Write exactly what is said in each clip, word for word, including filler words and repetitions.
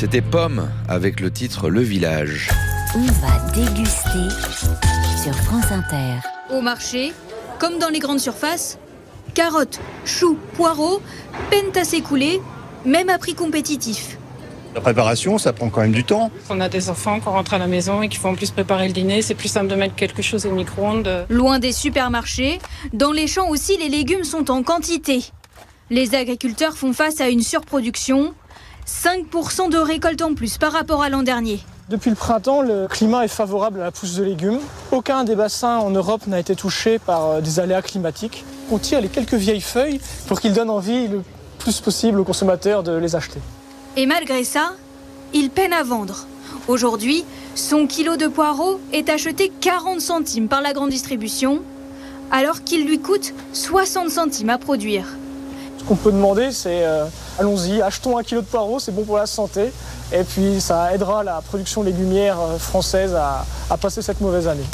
C'était Pomme avec le titre Le Village. On va déguster sur France Inter. Au marché, comme dans les grandes surfaces, carottes, choux, poireaux peinent à s'écouler, même à prix compétitif. La préparation, ça prend quand même du temps. On a des enfants qui rentrent à la maison et qui font en plus préparer le dîner. C'est plus simple de mettre quelque chose au micro-ondes. Loin des supermarchés, dans les champs aussi, les légumes sont en quantité. Les agriculteurs font face à une surproduction, cinq pour cent de récolte en plus par rapport à l'an dernier. Depuis le printemps, le climat est favorable à la pousse de légumes. Aucun des bassins en Europe n'a été touché par des aléas climatiques. On tire les quelques vieilles feuilles pour qu'ils donnent envie le plus possible aux consommateurs de les acheter. Et malgré ça, il peine à vendre. Aujourd'hui, son kilo de poireaux est acheté quarante centimes par la grande distribution, alors qu'il lui coûte soixante centimes à produire. Ce qu'on peut demander, c'est euh, allons-y, achetons un kilo de poireaux, c'est bon pour la santé. Et puis ça aidera la production légumière française à, à passer cette mauvaise année.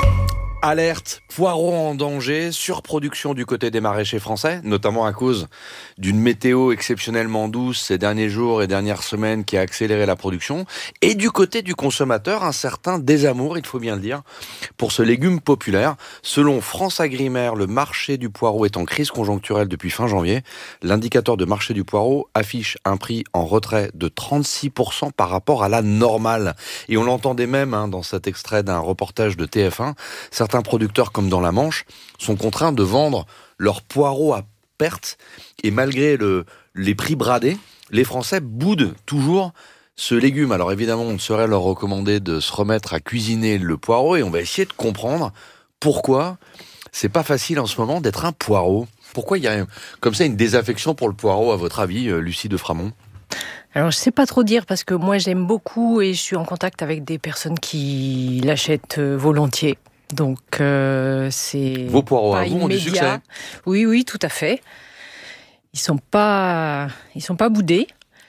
Alerte, poireaux en danger, surproduction du côté des maraîchers français, notamment à cause d'une météo exceptionnellement douce ces derniers jours et dernières semaines qui a accéléré la production. Et du côté du consommateur, un certain désamour, il faut bien le dire, pour ce légume populaire. Selon France Agrimaire, le marché du poireau est en crise conjoncturelle depuis fin janvier. L'indicateur de marché du poireau affiche un prix en retrait de trente-six pour cent par rapport à la normale. Et on l'entendait même hein, dans cet extrait d'un reportage de T F un. Certains producteurs, comme dans la Manche, sont contraints de vendre leurs poireaux à perte. Et malgré le, les prix bradés, les Français boudent toujours ce légume. Alors évidemment, on ne saurait leur recommander de se remettre à cuisiner le poireau et on va essayer de comprendre pourquoi c'est pas facile en ce moment d'être un poireau. Pourquoi il y a comme ça une désaffection pour le poireau, à votre avis, Lucie de Framont ? Alors, je sais pas trop dire parce que moi, j'aime beaucoup et je suis en contact avec des personnes qui l'achètent volontiers. Donc, euh, c'est vos poireaux pas à vous ont du succès. Oui, oui, tout à fait. Ils sont pas, ils sont pas boudés,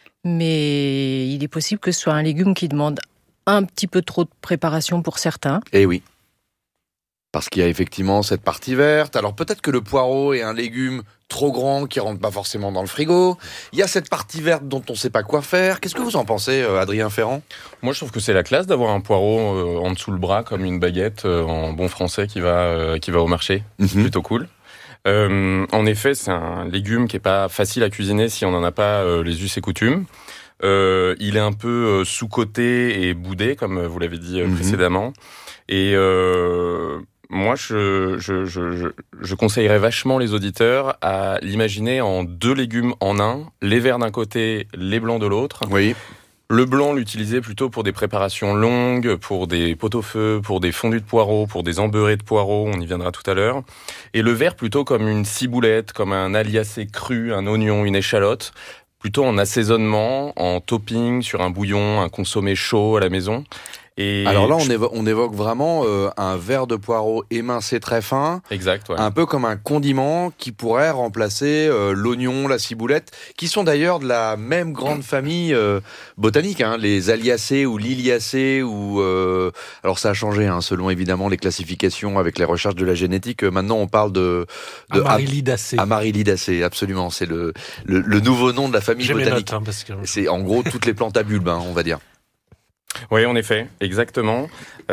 mais il est possible que ce soit un légume qui demande un petit peu trop de préparation pour certains. Eh oui. Parce qu'il y a effectivement cette partie verte. Alors peut-être que le poireau est un légume trop grand qui rentre pas forcément dans le frigo. Il y a cette partie verte dont on sait pas quoi faire. Qu'est-ce que vous en pensez, Adrien Ferrand ? Moi, je trouve que c'est la classe d'avoir un poireau euh, en dessous le bras, comme une baguette euh, en bon français qui va euh, qui va au marché. Mm-hmm. C'est plutôt cool. Euh, en effet, c'est un légume qui est pas facile à cuisiner si on n'en a pas euh, les us et coutumes. Euh, il est un peu euh, sous-coté et boudé, comme vous l'avez dit euh, mm-hmm. précédemment. Et euh, moi, je, je, je, je conseillerais vachement les auditeurs à l'imaginer en deux légumes en un, les verts d'un côté, les blancs de l'autre. Oui. Le blanc, l'utiliser plutôt pour des préparations longues, pour des pot-au-feu, pour des fondus de poireaux, pour des embeurrés de poireaux, on y viendra tout à l'heure. Et le vert plutôt comme une ciboulette, comme un aliacé cru, un oignon, une échalote, plutôt en assaisonnement, en topping sur un bouillon, un consommé chaud à la maison. Et alors là, on évoque, on évoque vraiment euh, un verre de poireau émincé très fin, exact, ouais. Un peu comme un condiment qui pourrait remplacer euh, l'oignon, la ciboulette, qui sont d'ailleurs de la même grande famille euh, botanique, hein, les aliacées ou liliacées, ou euh, alors ça a changé, hein, selon évidemment les classifications avec les recherches de la génétique. Maintenant, on parle de, de Amaryllidaceae. Amaryllidaceae, absolument, c'est le, le le nouveau nom de la famille J'ai botanique. Notes, hein, parce que... C'est en gros toutes les plantes à bulbes, hein, on va dire. Oui, en effet, exactement.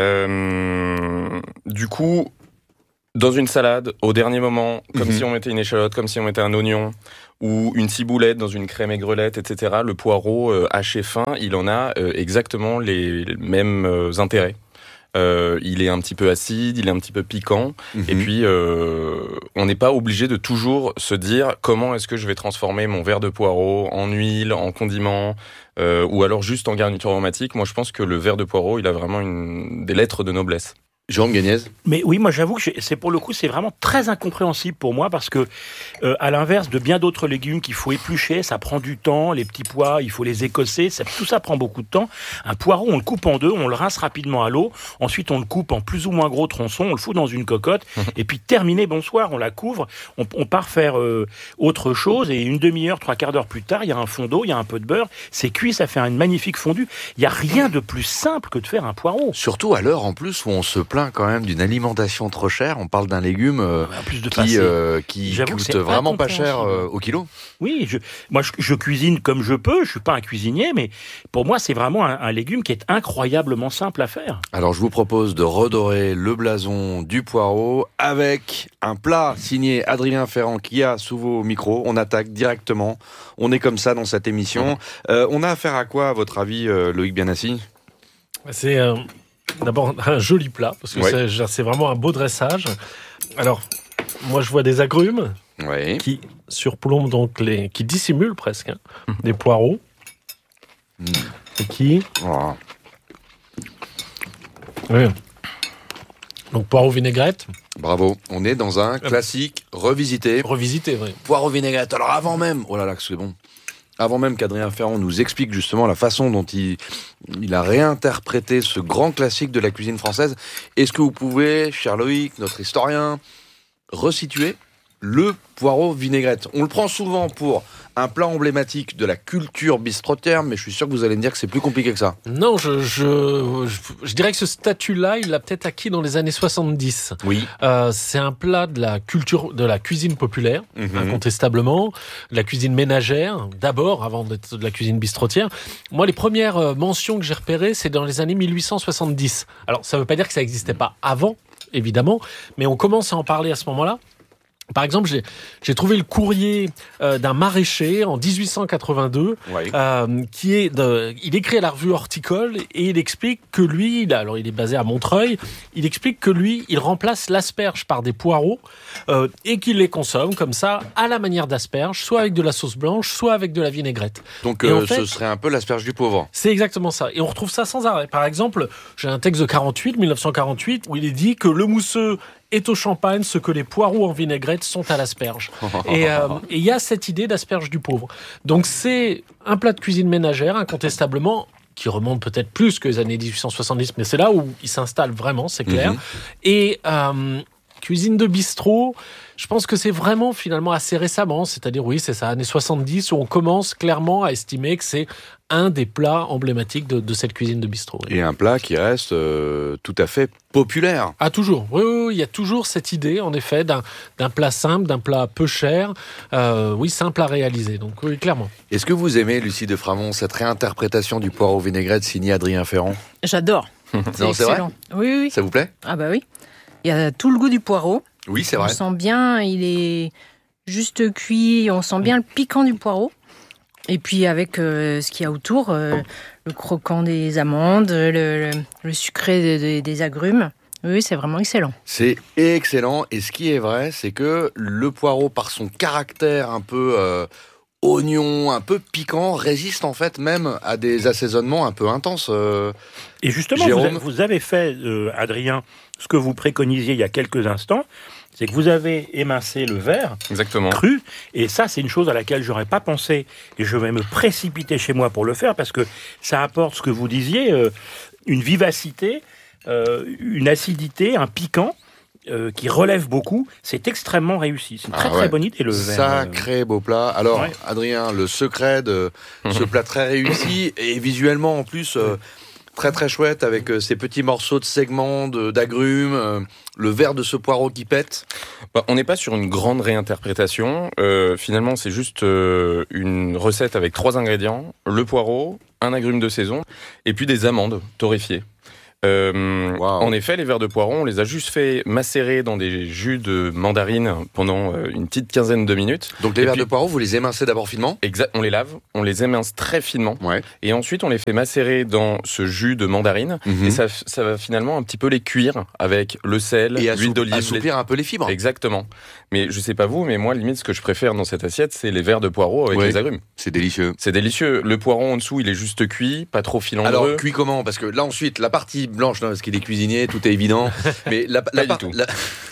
Euh, du coup, dans une salade, au dernier moment, comme mm-hmm. si on mettait une échalote, comme si on mettait un oignon, ou une ciboulette dans une crème aigrelette, et cetera, le poireau euh, haché fin, il en a euh, exactement les, les mêmes euh, intérêts. Euh, il est un petit peu acide, il est un petit peu piquant, mmh. et puis euh, on n'est pas obligé de toujours se dire comment est-ce que je vais transformer mon verre de poireau en huile, en condiment, euh, ou alors juste en garniture aromatique. Moi, je pense que le verre de poireau, il a vraiment une, des lettres de noblesse. Jérôme Gagnez. Mais oui, moi j'avoue que c'est pour le coup c'est vraiment très incompréhensible pour moi parce que euh, à l'inverse de bien d'autres légumes qu'il faut éplucher, ça prend du temps. Les petits pois, il faut les écosser, ça, tout ça prend beaucoup de temps. Un poireau, on le coupe en deux, on le rince rapidement à l'eau. Ensuite, on le coupe en plus ou moins gros tronçons, on le fout dans une cocotte et puis terminé, bonsoir, on la couvre. On, on part faire euh, autre chose et une demi-heure, trois quarts d'heure plus tard, il y a un fond d'eau, il y a un peu de beurre, c'est cuit, ça fait une magnifique fondue. Il y a rien de plus simple que de faire un poireau. Surtout à l'heure en plus où on se plaint plaint quand même d'une alimentation trop chère. On parle d'un légume euh, Ah, plus de qui, euh, qui J'avoue que coûte c'est vraiment pas cher incompréhensible. euh, au kilo. Oui, je, moi je, je cuisine comme je peux, je suis pas un cuisinier, mais pour moi c'est vraiment un, un légume qui est incroyablement simple à faire. Alors je vous propose de redorer le blason du poireau avec un plat signé Adrien Ferrand qui a sous vos micros. On attaque directement. On est comme ça dans cette émission. Euh, on a affaire à quoi, à votre avis, euh, Loïc Bianassi ? C'est euh, d'abord un joli plat, parce que Ouais. c'est, c'est vraiment un beau dressage. Alors, moi je vois des agrumes Oui. qui surplombent donc les, qui dissimulent presque hein, des poireaux, Mmh. et qui, Oh. oui. Donc poireaux vinaigrette, Bravo. On est dans un classique revisité. revisité, oui. Poireau vinaigrette. Alors avant même, oh là là, que c'est bon. Avant même qu'Adrien Ferrand nous explique justement la façon dont il, il a réinterprété ce grand classique de la cuisine française, est-ce que vous pouvez, cher Loïc, notre historien, resituer le poireau vinaigrette ? On le prend souvent pour un plat emblématique de la culture bistrotière, mais je suis sûr que vous allez me dire que c'est plus compliqué que ça. Non, je, je, je, je dirais que ce statut-là, il l'a peut-être acquis dans les années soixante-dix. Oui. Euh, c'est un plat de la culture, de la cuisine populaire, Mhm. incontestablement, de la cuisine ménagère, d'abord, avant d'être de la cuisine bistrotière. Moi, les premières euh, mentions que j'ai repérées, c'est dans les années mille huit cent soixante-dix. Alors, ça ne veut pas dire que ça n'existait pas avant, évidemment, mais on commence à en parler à ce moment-là. Par exemple, j'ai, j'ai trouvé le courrier euh, d'un maraîcher en dix-huit cent quatre-vingt-deux, Oui. euh, qui est de, il écrit à la revue Horticole et il explique que lui, il a- alors il est basé à Montreuil, il explique que lui, il remplace l'asperge par des poireaux euh, et qu'il les consomme comme ça, à la manière d'asperge, soit avec de la sauce blanche, soit avec de la vinaigrette. Donc Et en euh, fait- ce serait un peu l'asperge du pauvre. C'est exactement ça. Et on retrouve ça sans arrêt. Par exemple, j'ai un texte de quarante-huit, mille neuf cent quarante-huit, où il est dit que le mousseux est au champagne ce que les poireaux en vinaigrette sont à l'asperge. Et euh, et il y a cette idée d'asperge du pauvre. Donc c'est un plat de cuisine ménagère, incontestablement, qui remonte peut-être plus que les années dix-huit cent soixante-dix, mais c'est là où il s'installe vraiment, c'est clair. Mhm. Et euh, cuisine de bistrot, je pense que c'est vraiment finalement assez récemment, c'est-à-dire oui, c'est ça, années soixante-dix, où on commence clairement à estimer que c'est un des plats emblématiques de, de cette cuisine de bistrot. Oui. Et un plat qui reste euh, tout à fait populaire. Ah, toujours. Oui, oui, oui, il y a toujours cette idée, en effet, d'un, d'un plat simple, d'un plat peu cher, euh, oui, simple à réaliser. Donc, oui, clairement. Est-ce que vous aimez, Lucie de Framont, cette réinterprétation du poireau vinaigrette signée Adrien Ferrand ? J'adore. Non, c'est vrai ? excellent. Oui, oui, oui. Ça vous plaît ? Ah bah oui. Il y a tout le goût du poireau. Oui, c'est On vrai. sent bien, il est juste cuit, on sent bien le piquant du poireau. Et puis avec euh, ce qu'il y a autour, euh, le croquant des amandes, le, le, le sucré de- de- des agrumes. Oui, c'est vraiment excellent. C'est excellent. Et ce qui est vrai, c'est que le poireau, par son caractère un peu euh, oignon, un peu piquant, résiste en fait même à des assaisonnements un peu intenses. euh. Et justement, vous, Jérôme a- vous avez fait, euh, Adrien, ce que vous préconisiez il y a quelques instants, c'est que vous avez émincé le verre Exactement. cru, et ça, c'est une chose à laquelle j'aurais pas pensé, et je vais me précipiter chez moi pour le faire, parce que ça apporte ce que vous disiez, euh, une vivacité, euh, une acidité, un piquant, euh, qui relève beaucoup. C'est extrêmement réussi. C'est une très Ah très ouais. bonne idée, le verre. Sacré beau plat. Alors, Ouais. Adrien, le secret de ce plat très réussi et visuellement en plus euh, très très chouette avec euh, ces petits morceaux de segments de- d'agrumes, euh, le verre de ce poireau qui pète. Bah, on n'est pas sur une grande réinterprétation. Euh, finalement, c'est juste euh, une recette avec trois ingrédients. Le poireau, un agrume de saison, et puis des amandes torréfiées. Euh, Wow. En effet, les verres de poireau, on les a juste fait macérer dans des jus de mandarine pendant euh, une petite quinzaine de minutes. Donc les Et verres puis- de poireau, vous les émincez d'abord finement. Exact, on les lave, on les émince très finement, Ouais. et ensuite on les fait macérer dans ce jus de mandarine, Mhm. et ça, ça va finalement un petit peu les cuire avec le sel, Et l'huile assou- d'olive. assouplir un peu les fibres. les- Exactement. Mais je sais pas vous, mais moi limite ce que je préfère dans cette assiette, c'est les verres de poireau avec Ouais. les agrumes. C'est délicieux. C'est délicieux. Le poireau en dessous, il est juste cuit, pas trop filandreux. Alors, cuit comment ? Parce que là, ensuite, la partie blanche, non, parce qu'il est cuisinier, tout est évident. Mais la, la, du part- tout. la-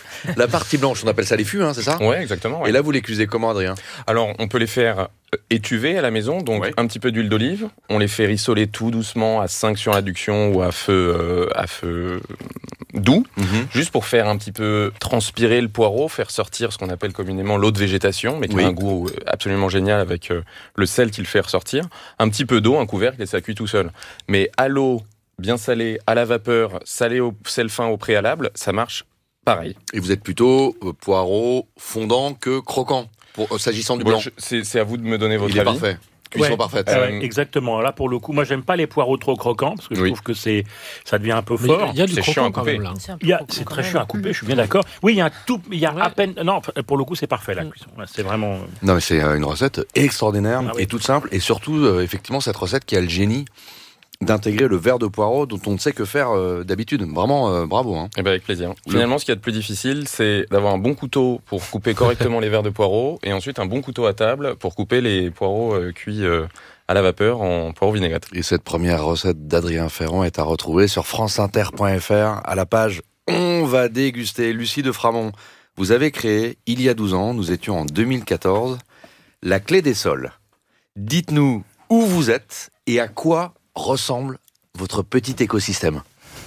la partie blanche, on appelle ça les fûts, hein, c'est ça ? Ouais, exactement. ouais. Et là, vous les cuisez comment, Adrien ? Alors, on peut les faire euh, étuver à la maison, donc Ouais. un petit peu d'huile d'olive. On les fait rissoler tout doucement à cinq sur induction ou à feu, euh, à feu doux, juste pour faire un petit peu transpirer le poireau, faire sortir ce qu'on appelle communément l'eau de végétation, mais qui Oui. a un goût absolument génial avec euh, le sel qui le fait ressortir. Un petit peu d'eau, un couvercle, et ça cuit tout seul. Mais à l'eau bien salé à la vapeur, salé au sel fin au préalable, ça marche pareil. Et vous êtes plutôt euh, poireau fondant que croquant, pour, euh, s'agissant du Bon, blanc. je- c'est, c'est à vous de me donner votre Il est avis. parfait. Cuisson Ouais. parfaite. Ah Euh, ouais, exactement. Là, pour le coup, moi, j'aime pas les poireaux trop croquants parce que je Oui. trouve que c'est, ça devient un peu Mais fort. il y a du C'est chiant croquant à quand couper. même là. C'est, un peu Il y a, croquant c'est quand très même. chiant à couper, je suis bien d'accord. Oui, il y a un tout, il y a Ouais. à peine. Non, pour le coup, c'est parfait la Mm. cuisson. Ouais, c'est vraiment. Non, mais c'est euh, une recette extraordinaire Ah oui. et toute simple. Et surtout, euh, effectivement, cette recette qui a le génie d'intégrer le verre de poireau dont on ne sait que faire euh, d'habitude. Vraiment, euh, bravo. Hein. Eh ben avec plaisir. Finalement, ce qu'il y a de plus difficile, c'est d'avoir un bon couteau pour couper correctement les verres de poireaux et ensuite un bon couteau à table pour couper les poireaux euh, cuits euh, à la vapeur en poireaux vinaigrette. Et cette première recette d'Adrien Ferrand est à retrouver sur franceinter point f r à la page On va déguster. Lucie de Framont, vous avez créé, il y a douze ans, nous étions en deux mille quatorze, la clé des sols. Dites-nous où vous êtes et à quoi ressemble votre petit écosystème.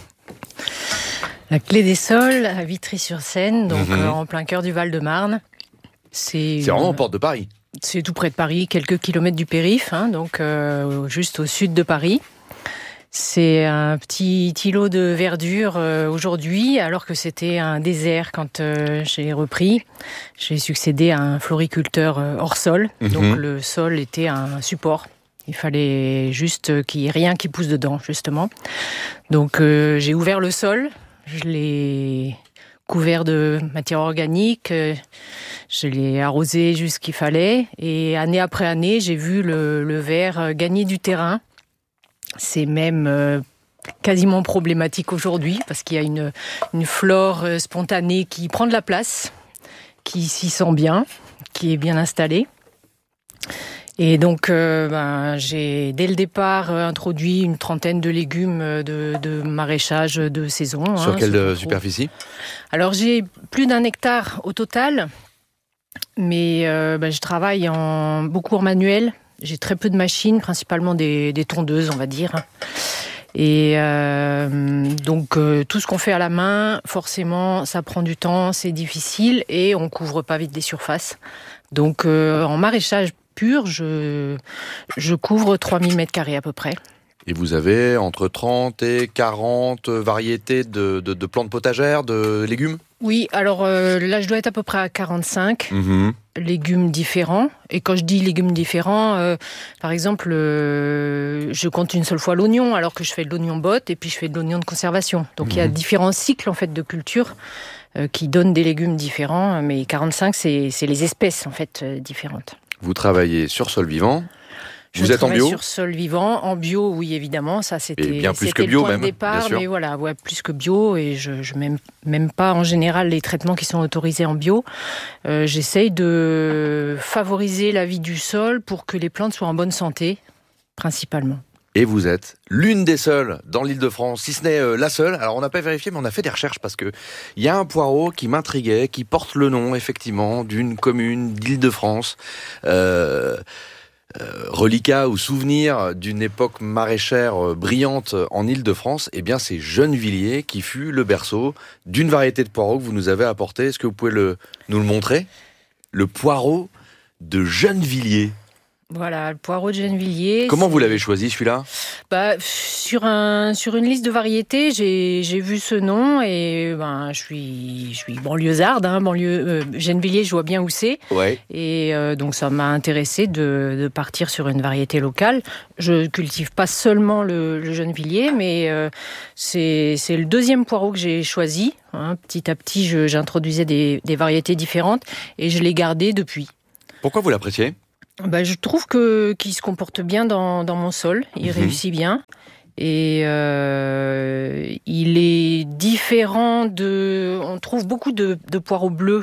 La clé des sols à Vitry-sur-Seine, donc Mhm. euh, en plein cœur du Val-de-Marne. C'est, C'est vraiment aux euh, portes de Paris. c'est tout près de Paris, quelques kilomètres du périph', hein, donc euh, juste au sud de Paris. C'est un petit îlot de verdure euh, aujourd'hui, alors que c'était un désert quand euh, j'ai repris. J'ai succédé à un floriculteur euh, hors sol, Mhm. donc le sol était un support. Il fallait juste qu'il n'y ait rien qui pousse dedans, justement. Donc euh, j'ai ouvert le sol, je l'ai couvert de matière organique, euh, je l'ai arrosé juste ce qu'il fallait. Et année après année, j'ai vu le, le verre gagner du terrain. C'est même euh, quasiment problématique aujourd'hui parce qu'il y a une, une flore euh, spontanée qui prend de la place, qui s'y sent bien, qui est bien installée. Et donc, euh, ben, j'ai dès le départ euh, introduit une trentaine de légumes euh, de, de maraîchage de saison. Sur hein, quelle ce qu'on euh, trouve. superficie? Alors, j'ai plus d'un hectare au total, mais euh, ben, je travaille en, beaucoup en manuel. J'ai très peu de machines, principalement des, des tondeuses, on va dire. Et euh, donc, euh, tout ce qu'on fait à la main, forcément, ça prend du temps, c'est difficile et on couvre pas vite des surfaces. Donc, euh, en maraîchage pur, je, je couvre trois mille mètres carrés à peu près. Et vous avez entre trente et quarante variétés de, de, de plantes potagères, de légumes? Oui, alors euh, là, je dois être à peu près à quarante-cinq Mmh. légumes différents. Et quand je dis légumes différents, euh, par exemple, euh, je compte une seule fois l'oignon, alors que je fais de l'oignon botte et puis je fais de l'oignon de conservation. Donc il y a Mhm. différents cycles en fait de culture euh, qui donnent des légumes différents. Mais quarante-cinq, c'est, c'est les espèces en fait euh, différentes. Vous travaillez sur sol vivant. Je Vous êtes en travaille bio? sur sol vivant, en bio, oui évidemment, ça c'était, Et bien plus c'était que bio le point même, de départ, bien sûr. mais voilà, ouais, plus que bio et je, je m'aime même pas en général les traitements qui sont autorisés en bio. Euh, j'essaye de favoriser la vie du sol pour que les plantes soient en bonne santé, principalement. Et vous êtes l'une des seules dans l'Île-de-France, si ce n'est euh, la seule. Alors on n'a pas vérifié, mais on a fait des recherches parce que il y a un poireau qui m'intriguait, qui porte le nom effectivement d'une commune d'Île-de-France. Euh, Euh, reliquat ou souvenir d'une époque maraîchère euh, brillante en Île-de-France, eh bien c'est Gennevilliers qui fut le berceau d'une variété de poireaux que vous nous avez apporté. Est-ce que vous pouvez le, nous le montrer? Le poireau de Gennevilliers. Voilà, le poireau de Gennevilliers. Comment c'est- vous l'avez choisi celui-là? Bah, sur, un, sur une liste de variétés, j'ai, j'ai vu ce nom et ben, je suis, je suis banlieusarde, hein, banlieue, euh, Gennevilliers, je vois bien où c'est. Ouais. Et euh, donc ça m'a intéressé de, de partir sur une variété locale. Je cultive pas seulement le, le Gennevilliers, mais euh, c'est, c'est le deuxième poireau que j'ai choisi. Hein. Petit à petit, je, j'introduisais des, des variétés différentes et je l'ai gardé depuis. Pourquoi vous l'appréciez? Bah, je trouve que qu'il se comporte bien dans, dans mon sol. Il Mhm. réussit bien. Et euh, il est différent de... On trouve beaucoup de, de poireaux bleus.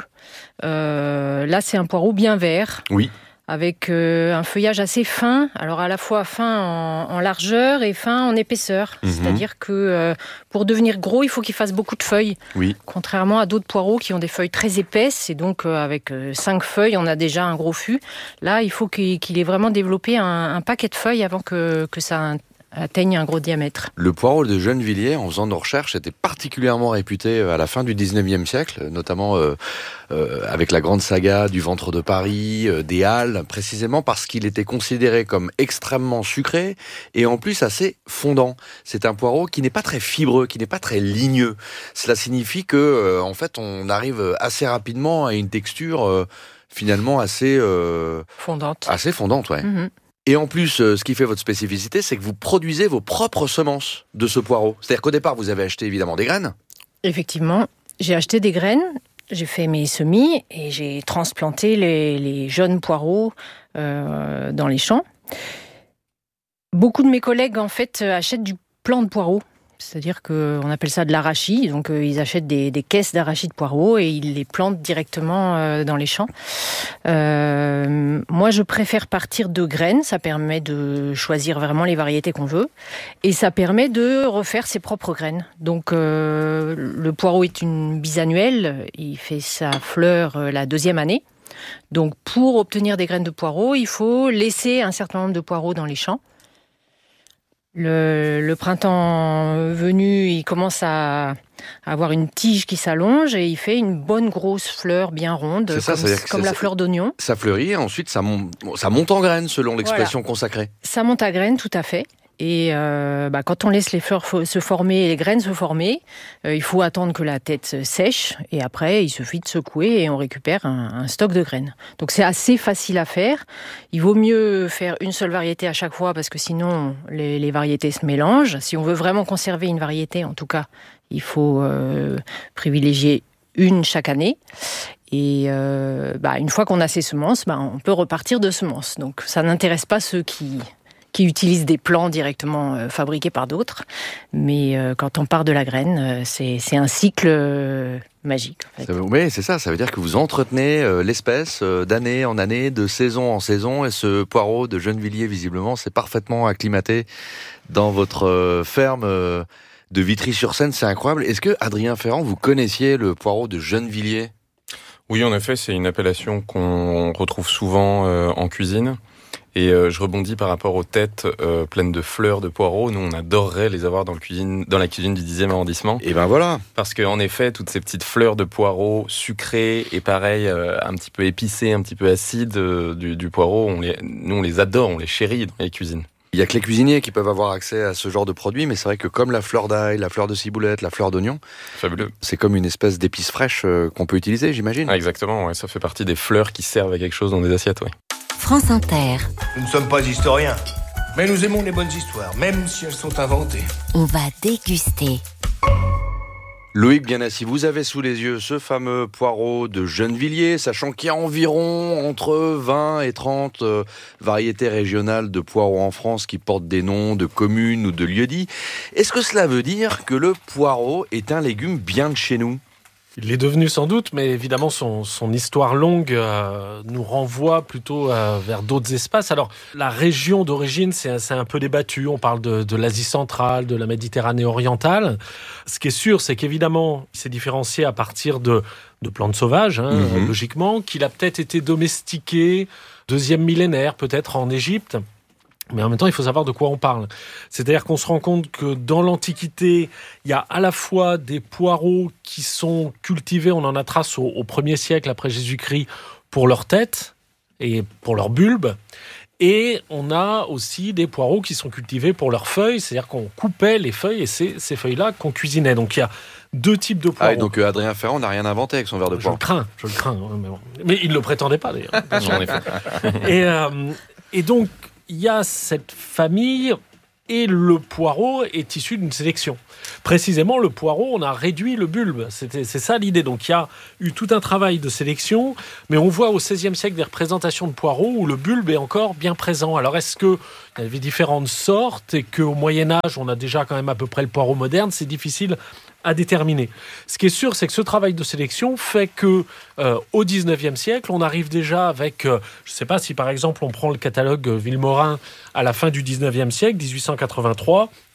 Euh, là, c'est un poireau bien vert. Oui. Avec euh, un feuillage assez fin. Alors, à la fois fin en, en largeur et fin en épaisseur. Mhm. C'est-à-dire que euh, pour devenir gros, il faut qu'il fasse beaucoup de feuilles. Oui. Contrairement à d'autres poireaux qui ont des feuilles très épaisses, et donc euh, avec euh, cinq feuilles, on a déjà un gros fût. Là, il faut qu'il, qu'il ait vraiment développé un, un paquet de feuilles avant que, que ça atteignent un gros diamètre. Le poireau de Gennevilliers, en faisant nos recherches, était particulièrement réputé à la fin du dix-neuvième siècle, notamment euh, euh, avec la grande saga du ventre de Paris, euh, des Halles, précisément parce qu'il était considéré comme extrêmement sucré et en plus assez fondant. C'est un poireau qui n'est pas très fibreux, qui n'est pas très ligneux. Cela signifie que, euh, en fait, on arrive assez rapidement à une texture euh, finalement assez euh, fondante. Assez fondante, ouais. Mm-hmm. Et en plus, euh, ce qui fait votre spécificité, c'est que vous produisez vos propres semences de ce poireau. C'est-à-dire qu'au départ, vous avez acheté évidemment des graines. Effectivement, j'ai acheté des graines, j'ai fait mes semis et j'ai transplanté les, les jeunes poireaux euh, dans les champs. Beaucoup de mes collègues, en fait, achètent du plant de poireaux. C'est-à-dire qu'on appelle ça de l'arachis. Donc, euh, ils achètent des, des caisses d'arachis de poireaux et ils les plantent directement euh, dans les champs. Euh, moi, je préfère partir de graines. Ça permet de choisir vraiment les variétés qu'on veut. Et ça permet de refaire ses propres graines. Donc, euh, le poireau est une bisannuelle. Il fait sa fleur euh, la deuxième année. Donc, pour obtenir des graines de poireaux, il faut laisser un certain nombre de poireaux dans les champs. Le, le printemps venu, il commence à, à avoir une tige qui s'allonge et il fait une bonne grosse fleur bien ronde, c'est ça, comme, comme la fleur d'oignon. Ça fleurit et ensuite ça, mon, ça monte en graines selon l'expression voilà. consacrée. Ça monte à graines, tout à fait. Et euh, bah, quand on laisse les fleurs se former et les graines se former, euh, il faut attendre que la tête sèche et après il suffit de secouer et on récupère un, un stock de graines. Donc c'est assez facile à faire. Il vaut mieux faire une seule variété à chaque fois parce que sinon les, les variétés se mélangent. Si on veut vraiment conserver une variété, en tout cas, il faut euh, privilégier une chaque année. Et euh, bah, une fois qu'on a ces semences, bah, on peut repartir de semences. Donc ça n'intéresse pas ceux qui... qui utilisent des plants directement euh, fabriqués par d'autres. Mais euh, quand on part de la graine, euh, c'est, c'est un cycle euh, magique. En fait. Ça veut, oui, c'est ça. Ça veut dire que vous entretenez euh, l'espèce euh, d'année en année, de saison en saison. Et ce poireau de Gennevilliers, visiblement, s'est parfaitement acclimaté dans votre euh, ferme euh, de Vitry-sur-Seine. C'est incroyable. Est-ce que, Adrien Ferrand, vous connaissiez le poireau de Gennevilliers ? Oui, en effet, c'est une appellation qu'on retrouve souvent euh, en cuisine. Et euh, je rebondis par rapport aux têtes euh, pleines de fleurs de poireaux. Nous, on adorerait les avoir dans, le cuisine, dans la cuisine du dixième arrondissement. Et ben voilà. Parce qu'en effet, toutes ces petites fleurs de poireaux sucrées et pareil, euh, un petit peu épicées, un petit peu acides euh, du, du poireau, on les, nous, on les adore, on les chérit dans les cuisines. Il y a que les cuisiniers qui peuvent avoir accès à ce genre de produits, mais c'est vrai que comme la fleur d'ail, la fleur de ciboulette, la fleur d'oignon, fabuleux. C'est comme une espèce d'épice fraîche euh, qu'on peut utiliser, j'imagine. Ah, exactement, ouais, ça fait partie des fleurs qui servent à quelque chose dans des assiettes, ouais. France Inter. Nous ne sommes pas historiens, mais nous aimons les bonnes histoires, même si elles sont inventées. On va déguster. Loïc Bianassi, vous avez sous les yeux ce fameux poireau de Gennevilliers, sachant qu'il y a environ entre vingt et trente euh, variétés régionales de poireaux en France qui portent des noms de communes ou de lieux-dits. Est-ce que cela veut dire que le poireau est un légume bien de chez nous ? Il l'est devenu sans doute, mais évidemment son, son histoire longue euh, nous renvoie plutôt euh, vers d'autres espaces. Alors la région d'origine, c'est, c'est un peu débattu. On parle de, de l'Asie centrale, de la Méditerranée orientale. Ce qui est sûr, c'est qu'évidemment, il s'est différencié à partir de, de plantes sauvages, hein, mmh. logiquement, qu'il a peut-être été domestiqué, deuxième millénaire peut-être en Égypte. Mais en même temps, il faut savoir de quoi on parle. C'est-à-dire qu'on se rend compte que dans l'Antiquité, il y a à la fois des poireaux qui sont cultivés, on en a trace au, au premier siècle après Jésus-Christ, pour leur tête et pour leur bulbe. Et on a aussi des poireaux qui sont cultivés pour leurs feuilles, c'est-à-dire qu'on coupait les feuilles et c'est ces feuilles-là qu'on cuisinait. Donc il y a deux types de poireaux. Ah, et donc euh, Adrien Ferrand n'a rien inventé avec son verre de poire. Je le crains, je le crains. Mais, bon. mais il ne le prétendait pas d'ailleurs. en effet. et, euh, et donc, il y a cette famille et le poireau est issu d'une sélection. Précisément, le poireau, on a réduit le bulbe. C'était, c'est ça l'idée. Donc, il y a eu tout un travail de sélection, mais on voit au seizième siècle des représentations de poireaux où le bulbe est encore bien présent. Alors, est-ce qu'il y avait différentes sortes et qu'au Moyen-Âge, on a déjà quand même à peu près le poireau moderne ? C'est difficile à déterminer. Ce qui est sûr, c'est que ce travail de sélection fait que euh, au dix-neuvième siècle, on arrive déjà avec, euh, je ne sais pas si par exemple on prend le catalogue Vilmorin à la fin du dix-neuvième siècle, dix-huit cent quatre-vingt-trois,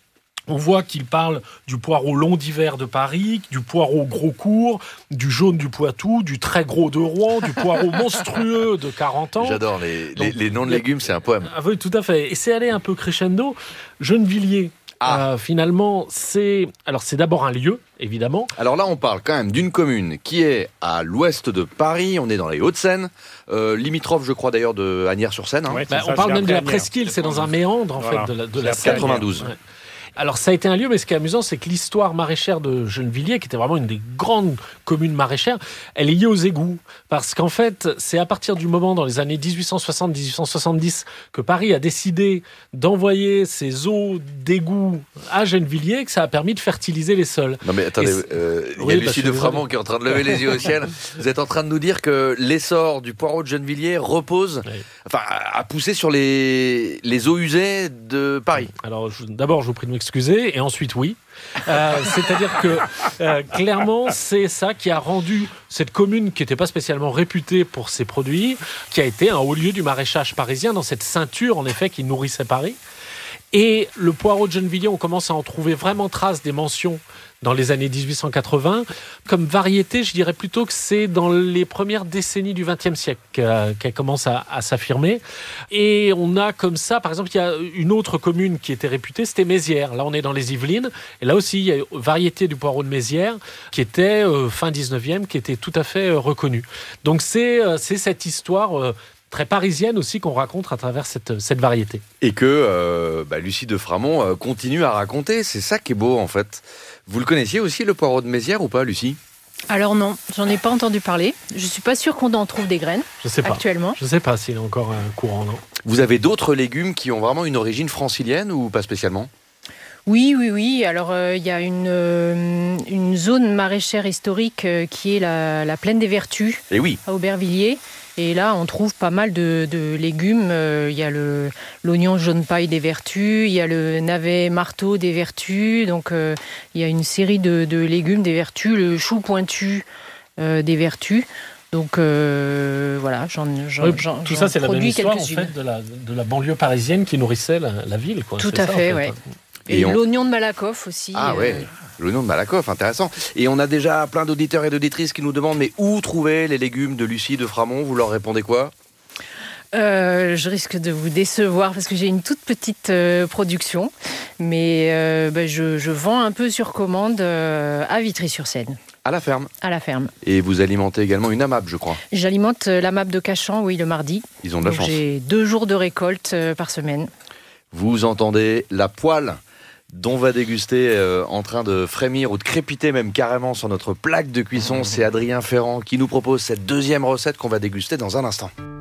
On voit qu'il parle du poireau long d'hiver de Paris, du poireau gros court, du jaune du Poitou, du très gros de Rouen, du poireau monstrueux de quarante ans. J'adore les, Donc, les, les noms de légumes, c'est un poème. Ah oui, tout à fait. Et c'est allé un peu crescendo. Gennevilliers, ah. euh, finalement, c'est alors c'est d'abord un lieu, évidemment. Alors là, on parle quand même d'une commune qui est à l'ouest de Paris. On est dans les Hauts-de-Seine, euh, limitrophe, je crois d'ailleurs, de Agnières-sur-Seine. Hein. Ouais, bah, on parle même de la presqu'île. C'est dans un méandre en voilà. fait de la, de la Seine. quatre-vingt-douze. Ouais. Alors ça a été un lieu, mais ce qui est amusant, c'est que l'histoire maraîchère de Gennevilliers, qui était vraiment une des grandes communes maraîchères, elle est liée aux égouts. Parce qu'en fait, c'est à partir du moment, dans les années dix-huit cent soixante dix-huit cent soixante-dix, que Paris a décidé d'envoyer ses eaux d'égouts à Gennevilliers, que ça a permis de fertiliser les sols. Non mais attendez, il euh, y oui, a bah, Lucie de Framont qui est en train de lever les yeux au ciel. Vous êtes en train de nous dire que l'essor du poireau de Gennevilliers repose, oui. enfin, a poussé sur les, les eaux usées de Paris. Alors je, d'abord, je vous prie de m'excuser, et ensuite oui. Euh, c'est-à-dire que euh, clairement, c'est ça qui a rendu cette commune, qui n'était pas spécialement réputée pour ses produits, qui a été un haut lieu du maraîchage parisien, dans cette ceinture en effet qui nourrissait Paris. Et le poireau de Gennevilliers, on commence à en trouver vraiment trace des mentions dans les années dix-huit cent quatre-vingts. Comme variété, je dirais plutôt que c'est dans les premières décennies du vingtième siècle euh, qu'elle commence à, à s'affirmer. Et on a comme ça, par exemple, il y a une autre commune qui était réputée, c'était Mézières. Là, on est dans les Yvelines. Et là aussi, il y a une variété du poireau de Mézières qui était euh, fin dix-neuvième, qui était tout à fait euh, reconnue. Donc c'est, euh, c'est cette histoire... Euh, très parisienne aussi qu'on raconte à travers cette, cette variété. Et que euh, bah, Lucie de Framont euh, continue à raconter. C'est ça qui est beau en fait. Vous le connaissiez aussi, le poireau de Mézières, ou pas, Lucie ? Alors non, j'en ai pas entendu parler. Je suis pas sûre qu'on en trouve des graines je sais pas. actuellement. Je sais pas s'il est encore euh, courant, non. Vous avez d'autres légumes qui ont vraiment une origine francilienne ou pas spécialement ? Oui, oui, oui. Alors, il euh, y a une, euh, une zone maraîchère historique euh, qui est la, la plaine des Vertus, Et oui. à Aubervilliers. Et là, on trouve pas mal de, de légumes. Il euh, y a le, l'oignon jaune paille des Vertus, il y a le navet marteau des Vertus. Donc, il euh, y a une série de, de légumes des Vertus, le chou pointu euh, des Vertus. Donc euh, voilà, j'en, j'en, oui, j'en tout ça, c'est la même histoire en quelques-unes. fait, de, la, de la banlieue parisienne qui nourrissait la, la ville. Quoi. Tout c'est à ça, fait, en fait. oui. Et, et on... l'oignon de Malakoff aussi. Ah euh... ouais, l'oignon de Malakoff, intéressant. Et on a déjà plein d'auditeurs et d'auditrices qui nous demandent mais où trouver les légumes de Lucie de Framont ? Vous leur répondez quoi ? Euh, je risque de vous décevoir parce que j'ai une toute petite euh, production, mais euh, bah, je, je vends un peu sur commande euh, à Vitry-sur-Seine. À la ferme ? À la ferme. Et vous alimentez également une AMAP, je crois ? J'alimente euh, l'AMAP de Cachan, oui, le mardi. Ils ont de la Donc, chance. J'ai deux jours de récolte euh, par semaine. Vous entendez la poêle dont on va déguster euh, en train de frémir ou de crépiter même carrément sur notre plaque de cuisson. C'est Adrien Ferrand qui nous propose cette deuxième recette qu'on va déguster dans un instant.